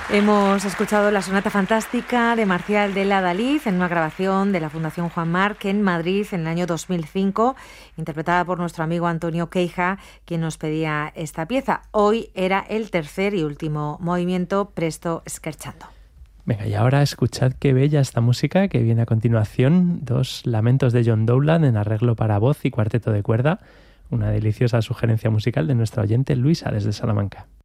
Hemos escuchado la sonata fantástica de Marcial de Adalid en una grabación de la Fundación Juan Marc en Madrid en el año 2005, interpretada por nuestro amigo Antonio Queija, quien nos pedía esta pieza. Hoy era el tercer y último movimiento, Presto Scherzando. Venga, y ahora escuchad qué bella esta música que viene a continuación. 2 lamentos de John Dowland en arreglo para voz y cuarteto de cuerda. Una deliciosa sugerencia musical de nuestra oyente Luisa desde Salamanca.